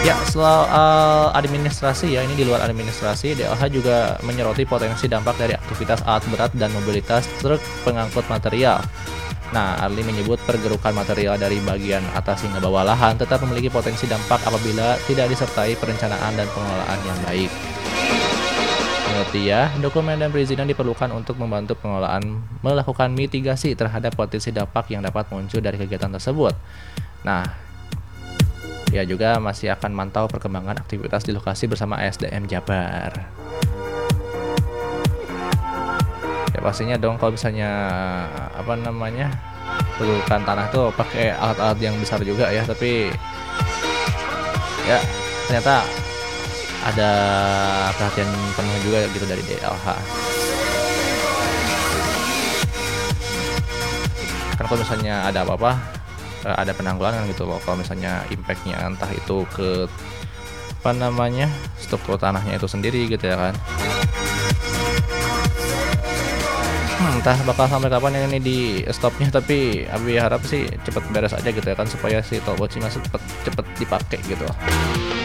Ya, soal administrasi ya, ini di luar administrasi, DLH juga menyoroti potensi dampak dari aktivitas alat berat dan mobilitas truk pengangkut material. Nah, Arli menyebut pergerukan material dari bagian atas hingga bawah lahan tetap memiliki potensi dampak apabila tidak disertai perencanaan dan pengelolaan yang baik. Menurut dia, dokumen dan perizinan diperlukan untuk membantu pengelolaan melakukan mitigasi terhadap potensi dampak yang dapat muncul dari kegiatan tersebut. Nah, ia juga masih akan mantau perkembangan aktivitas di lokasi bersama ASDM Jabar. Ya pastinya dong kalau misalnya perlukan tanah tuh pakai alat-alat yang besar juga ya, tapi ya ternyata ada perhatian penuh juga gitu dari DLH. Kan kalau misalnya ada apa-apa, ada penanggulangan gitu loh. Kalau misalnya impact-nya entah itu ke struktur tanahnya itu sendiri gitu ya kan. Entah bakal sampai kapan ini di stopnya, tapi Abi harap sih cepet beres aja gitu ya kan, supaya si tol Bocima cepet dipakai gitu.